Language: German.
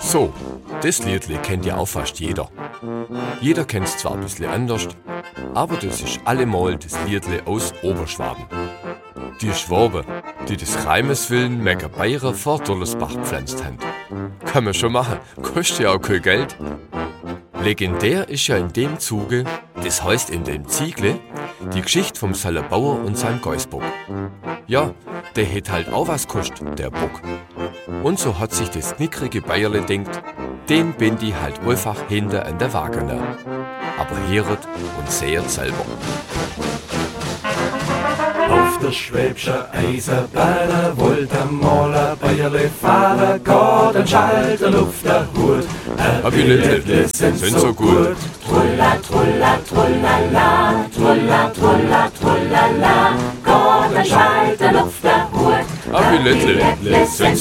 So, das Liedle kennt ja auch fast jeder. Jeder kennt es zwar ein bisschen anders, aber das ist allemal das Liedle aus Oberschwaben. Die Schwaben, die des Reimes willen Mecker Bayrer vor Dollersbach gepflanzt haben. Kann man schon machen, kostet ja auch kein Geld. Legendär ist ja in dem Zuge, das heißt in dem Ziegle, die Geschichte vom Sallerbauer und seinem Geißbock. Ja, der hätt halt auch was kostet, der Bock. Und so hat sich das knickrige Bayerle denkt, den bin die halt einfach hinter an der Wagener. Aber hört und seht selber. Auf der Schwäbscher Eisenbahn wollte Maler Bayerle fahren, Gott und Schalter Luft der Hut. Liedle sind so gut. Trulla, trulla, trullala, trulla, trulla, trullala, Gott und Schalter Luft der Hut. Liedle sind